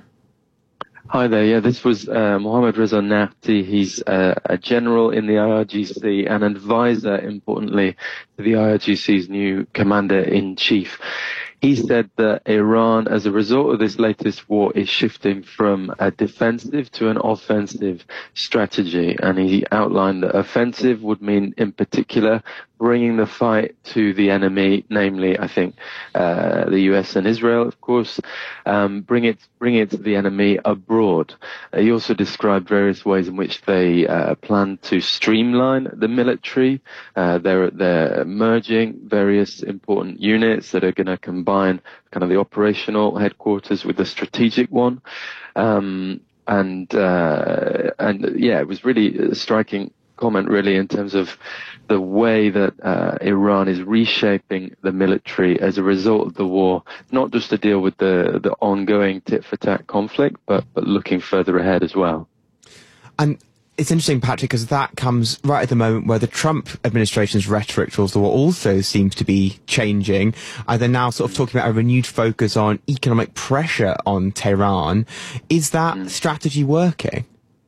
Hi there. Yeah, this was uh, Mohammad Reza Nafti. He's uh, a general in the I R G C, an advisor, importantly, to the I R G C's new commander-in-chief. He said that Iran, as a result of this latest war, is shifting from a defensive to an offensive strategy. And he outlined that offensive would mean, in particular, bringing the fight to the enemy, namely, I think, uh, the U S and Israel, of course, um, bring it, bring it to the enemy abroad. Uh, he also described various ways in which they uh, plan to streamline the military. Uh, they're, they're merging various important units that are going to combine kind of the operational headquarters with the strategic one. Um, and, uh, and yeah, it was really striking comment really in terms of the way that uh, Iran is reshaping the military as a result of the war, not just to deal with the, the ongoing tit-for-tat conflict, but, but looking further ahead as well. And it's interesting, Patrick, because that comes right at the moment where the Trump administration's rhetoric towards the war also seems to be changing. Uh, they're now sort of talking about a renewed focus on economic pressure on Tehran. Is that mm. strategy working?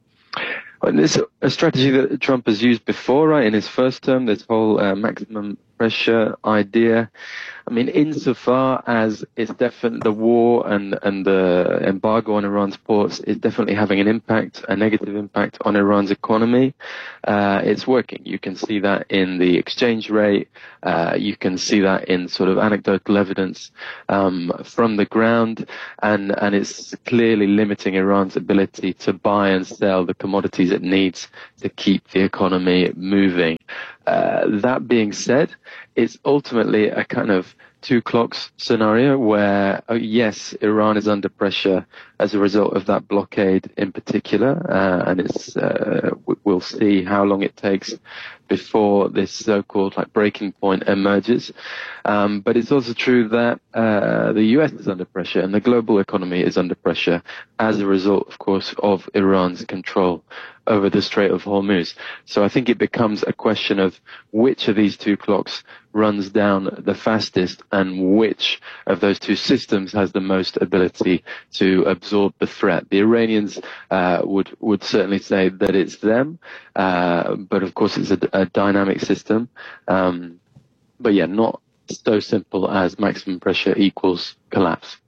Well, it's a strategy that Trump has used before, right? In his first term, this whole uh, maximum pressure idea. I mean, insofar as it's definitely the war and, and the embargo on Iran's ports is definitely having an impact, a negative impact on Iran's economy, uh, it's working. You can see that in the exchange rate. Uh, you can see that in sort of anecdotal evidence um, from the ground, and, and it's clearly limiting Iran's ability to buy and sell the commodities it needs to keep the economy moving. Uh, that being said, it's ultimately a kind of two clocks scenario where, oh, yes, Iran is under pressure as a result of that blockade in particular, uh, and it's uh, we'll see how long it takes before this so-called like breaking point emerges. Um, but it's also true that uh, the U S is under pressure and the global economy is under pressure as a result, of course, of Iran's control over the Strait of Hormuz. So I think it becomes a question of which of these two clocks runs down the fastest and which of those two systems has the most ability to absorb the threat. The Iranians uh, would would certainly say that it's them, uh, but of course it's a, a dynamic system. Um, but yeah, not so simple as maximum pressure equals collapse.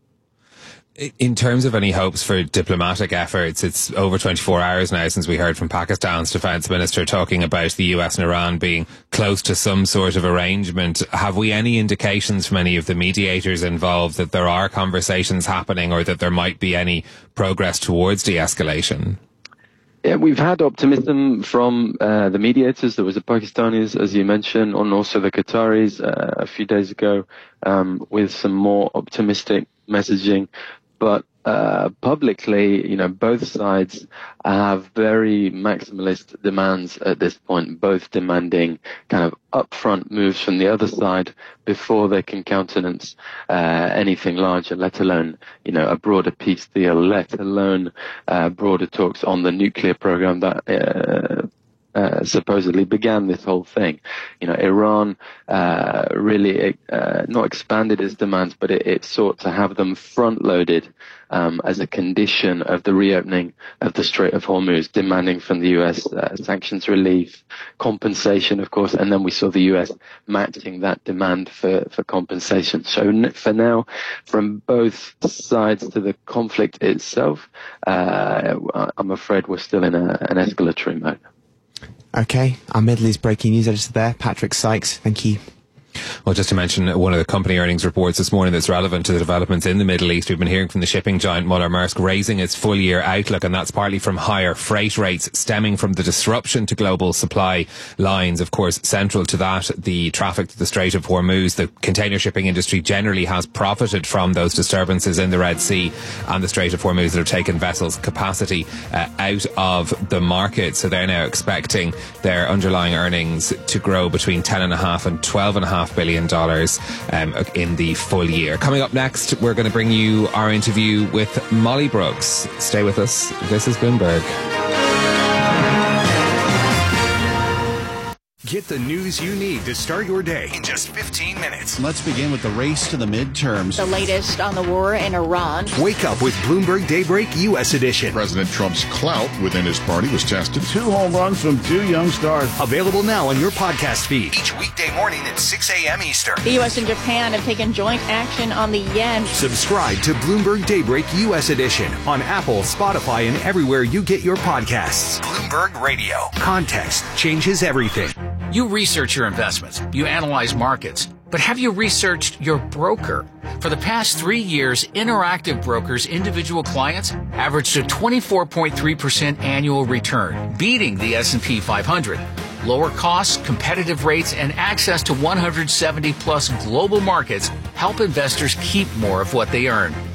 In terms of any hopes for diplomatic efforts, it's over twenty-four hours now since we heard from Pakistan's defence minister talking about the U S and Iran being close to some sort of arrangement. Have we any indications from any of the mediators involved that there are conversations happening or that there might be any progress towards de-escalation? Yeah, we've had optimism from uh, the mediators. There was the Pakistanis, as you mentioned, and also the Qataris uh, a few days ago um, with some more optimistic messaging. But uh, publicly, you know, both sides have very maximalist demands at this point, both demanding kind of upfront moves from the other side before they can countenance uh, anything larger, let alone, you know, a broader peace deal, let alone uh, broader talks on the nuclear program that uh, Uh, supposedly began this whole thing. You know, Iran uh, really uh, not expanded its demands, but it, it sought to have them front-loaded um, as a condition of the reopening of the Strait of Hormuz, demanding from the U S uh, sanctions relief, compensation, of course, and then we saw the U S matching that demand for, for compensation. So n- for now, from both sides to the conflict itself, uh, I'm afraid we're still in a, an escalatory mode. Okay, our Middle East breaking news editor there, Patrick Sykes. Thank you. Well, just to mention one of the company earnings reports this morning that's relevant to the developments in the Middle East. We've been hearing from the shipping giant Muller-Maersk raising its full-year outlook, and that's partly from higher freight rates stemming from the disruption to global supply lines. Of course, central to that, the traffic to the Strait of Hormuz. The container shipping industry generally has profited from those disturbances in the Red Sea and the Strait of Hormuz that have taken vessels' capacity uh, out of the market. So they're now expecting their underlying earnings to grow between ten and a half and twelve and a half billion dollars um, in the full year. Coming up next, we're going to bring you our interview with Molly Brooks. Stay with us. This is Bloomberg. Get the news you need to start your day in just fifteen minutes. Let's begin with the race to the midterms. The latest on the war in Iran. Wake up with Bloomberg Daybreak U S Edition. President Trump's clout within his party was tested. Two home runs from two young stars. Available now on your podcast feed. Each weekday morning at six a.m. Eastern. The U S and Japan have taken joint action on the yen. Subscribe to Bloomberg Daybreak U S Edition on Apple, Spotify, and everywhere you get your podcasts. Bloomberg Radio. Context changes everything. You research your investments, you analyze markets, but have you researched your broker? For the past three years, Interactive Brokers individual clients averaged a twenty-four point three percent annual return, beating the S and P five hundred. Lower costs, competitive rates, and access to one hundred seventy plus global markets help investors keep more of what they earn.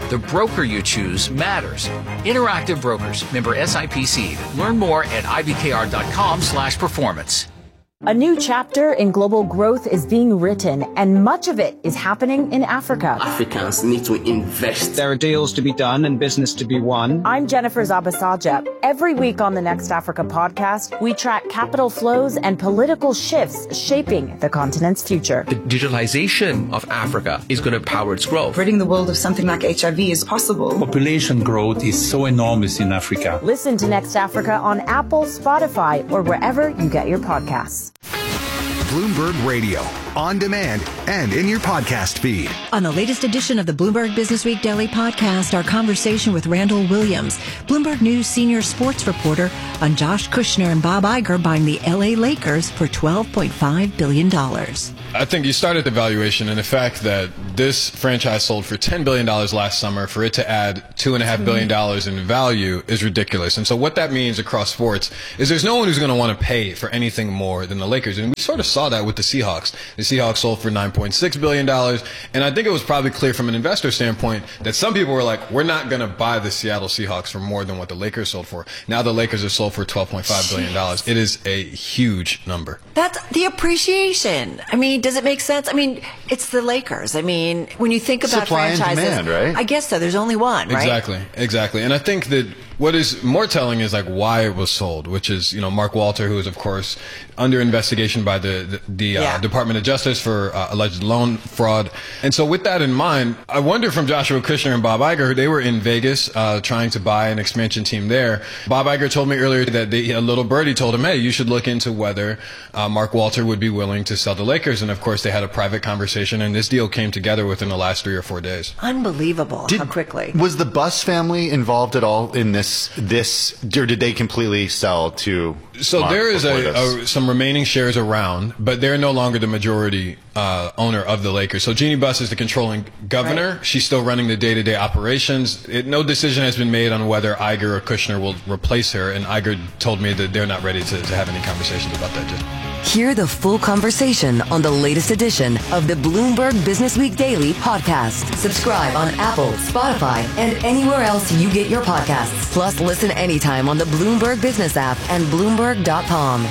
The broker you choose matters. Interactive Brokers, member S I P C. Learn more at I B K R dot com slash performance. A new chapter in global growth is being written, and much of it is happening in Africa. Africans need to invest. There are deals to be done and business to be won. I'm Jennifer Zabasaja. Every week on the Next Africa podcast, we track capital flows and political shifts shaping the continent's future. The digitalization of Africa is going to power its growth. Ridding the world of something like H I V is possible. Population growth is so enormous in Africa. Listen to Next Africa on Apple, Spotify, or wherever you get your podcasts. Bloomberg Radio, on demand and in your podcast feed. On the latest edition of the Bloomberg Business Week Daily Podcast, our conversation with Randall Williams, Bloomberg News senior sports reporter, on Josh Kushner and Bob Iger buying the L A Lakers for twelve point five billion dollars. I think you started the valuation and the fact that this franchise sold for ten billion dollars last summer. For it to add two point five billion dollars in value is ridiculous. And so what that means across sports is there's no one who's going to want to pay for anything more than the Lakers. And we sort of saw that with the Seahawks. The Seahawks sold for nine point six billion dollars. And I think it was probably clear from an investor standpoint that some people were like, we're not going to buy the Seattle Seahawks for more than what the Lakers sold for. Now the Lakers are sold for twelve point five billion dollars. It is a huge number. That's the appreciation. I mean, does it make sense? I mean, it's the Lakers. I mean, when you think about Supply and franchises, demand, right? I guess so. There's only one, right? Exactly, exactly. And I think that what is more telling is like why it was sold, which is, you know, Mark Walter, who is of course under investigation by the the, the Yeah. uh, Department of Justice for uh, alleged loan fraud. And so with that in mind, I wonder from Joshua Kushner and Bob Iger, they were in Vegas uh, trying to buy an expansion team there. Bob Iger told me earlier that they, a little birdie told him, hey, you should look into whether uh, Mark Walter would be willing to sell the Lakers. And of course, they had a private conversation, and this deal came together within the last three or four days. Unbelievable Did- how quickly. Was the Buss family involved at all in this? This, or did they completely sell to? So Mark there is before a, this? a some remaining shares around, but they're no longer the majority uh, owner of the Lakers. So Jeannie Buss is the controlling governor. Right. She's still running the day-to-day operations. It, no decision has been made on whether Iger or Kushner will replace her, and Iger told me that they're not ready to, to have any conversations about that yet. Hear the full conversation on the latest edition of the Bloomberg Business Week Daily podcast. Subscribe on Apple, Spotify, and anywhere else you get your podcasts. Plus, listen anytime on the Bloomberg Business app and Bloomberg dot com.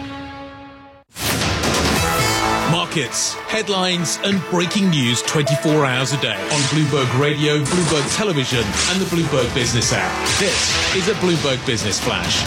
Markets, headlines, and breaking news twenty-four hours a day on Bloomberg Radio, Bloomberg Television, and the Bloomberg Business app. This is a Bloomberg Business Flash.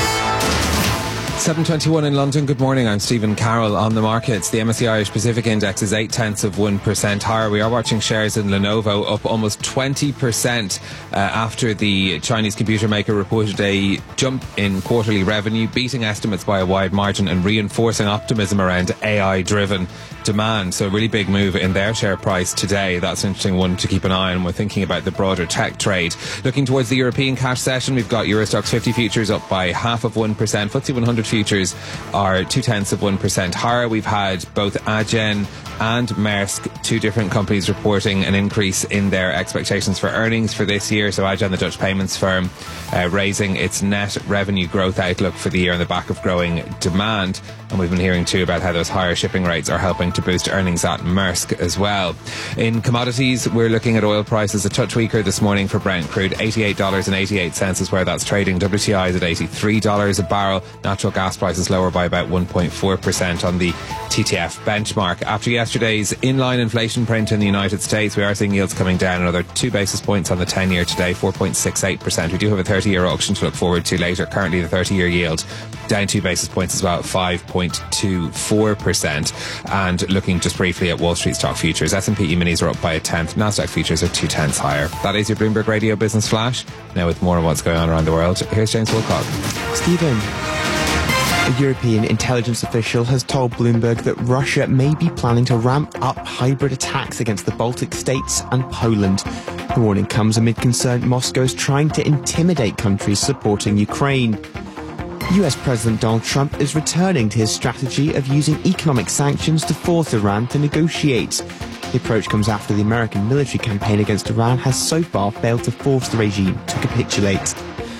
seven twenty-one in London. Good morning. I'm Stephen Carroll. On the markets, the M S C I Irish Pacific Index is eight tenths of one percent higher. We are watching shares in Lenovo up almost twenty percent uh, after the Chinese computer maker reported a jump in quarterly revenue, beating estimates by a wide margin and reinforcing optimism around A I-driven demand. So a really big move in their share price today. That's an interesting one to keep an eye on. We're thinking about the broader tech trade. Looking towards the European cash session, we've got Eurostoxx fifty futures up by half of one percent. F T S E one hundred futures are two tenths of one percent higher. We've had both Adyen and Maersk, two different companies, reporting an increase in their expectations for earnings for this year. So Adyen, the Dutch payments firm, uh, raising its net revenue growth outlook for the year on the back of growing demand. And we've been hearing too about how those higher shipping rates are helping to boost earnings at Maersk as well. In commodities, we're looking at oil prices a touch weaker this morning for Brent crude. eighty-eight dollars and eighty-eight cents is where that's trading. W T I is at eighty-three dollars a barrel. Natural gas prices lower by about one point four percent on the T T F benchmark. After yesterday's inline inflation print in the United States, we are seeing yields coming down another two basis points on the ten-year today, four point six eight percent. We do have a thirty-year auction to look forward to later. Currently, the thirty-year yield down two basis points is about five point two four percent. And looking just briefly at Wall Street stock futures, S and P E-minis are up by a tenth. Nasdaq futures are two tenths higher. That is your Bloomberg Radio Business Flash. Now with more on what's going on around the world, here's James Wilcock. Stephen, a European intelligence official has told Bloomberg that Russia may be planning to ramp up hybrid attacks against the Baltic states and Poland. The warning comes amid concern Moscow is trying to intimidate countries supporting Ukraine. U S President Donald Trump is returning to his strategy of using economic sanctions to force Iran to negotiate. The approach comes after the American military campaign against Iran has so far failed to force the regime to capitulate.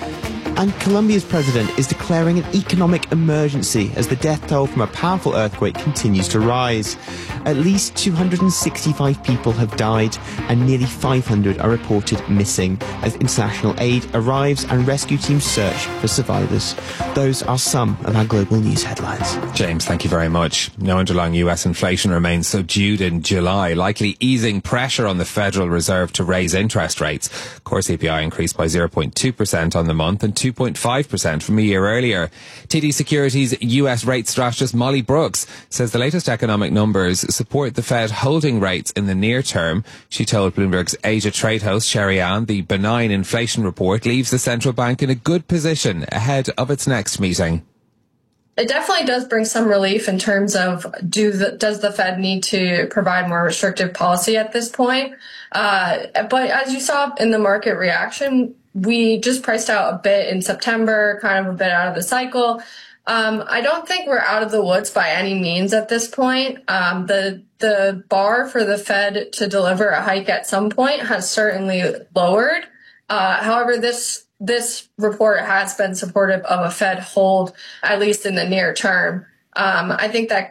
And Colombia's president is declaring an economic emergency as the death toll from a powerful earthquake continues to rise. At least two hundred sixty-five people have died and nearly five hundred are reported missing as international aid arrives and rescue teams search for survivors. Those are some of our global news headlines. James, thank you very much. No underlying U S inflation remains subdued in July, likely easing pressure on the Federal Reserve to raise interest rates. Core C P I increased by zero point two percent on the month and two point five percent from a year earlier. T D Securities U S rate strategist Molly Brooks says the latest economic numbers support the Fed holding rates in the near term. She told Bloomberg's Asia trade host Sherry Ann the benign inflation report leaves the central bank in a good position ahead of its next meeting. It definitely does bring some relief in terms of do the, does the Fed need to provide more restrictive policy at this point? Uh, but as you saw in the market reaction, we just priced out a bit in September, kind of a bit out of the cycle. Um, I don't think we're out of the woods by any means at this point. Um, the the bar for the Fed to deliver a hike at some point has certainly lowered. Uh, however, this this report has been supportive of a Fed hold, at least in the near term. Um, I think that